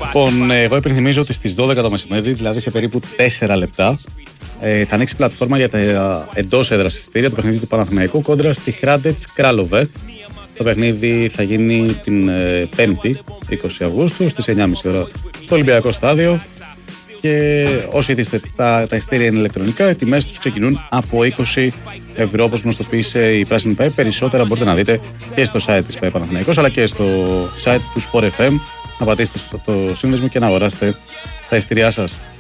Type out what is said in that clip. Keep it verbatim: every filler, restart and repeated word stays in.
Λοιπόν, εγώ υπενθυμίζω ότι στις δώδεκα το μεσημέρι, δηλαδή σε περίπου τέσσερα λεπτά, ε, θα ανοίξει πλατφόρμα για τα εντός έδρας εισιτήρια του παιχνίδι του Παναθηναϊκού κόντρα στη Hrádec Králové. Το παιχνίδι θα γίνει την ε, πέμπτη, είκοσι Αυγούστου, στις εννιά και μισή ώρα στο Ολυμπιακό Στάδιο. Και όσοι ήθιστε, τα, τα εισιτήρια είναι ηλεκτρονικά, οι τιμές τους ξεκινούν από είκοσι ευρώ, όπως γνωστοποίησε η Πράσινη ΠαΕ. Περισσότερα μπορείτε να δείτε και στο site της ΠαΕ Παναθηναϊκός, αλλά και στο site του Sport εφ εμ. Να πατήσετε στο σύνδεσμο και να αγοράσετε τα εισιτήριά σας.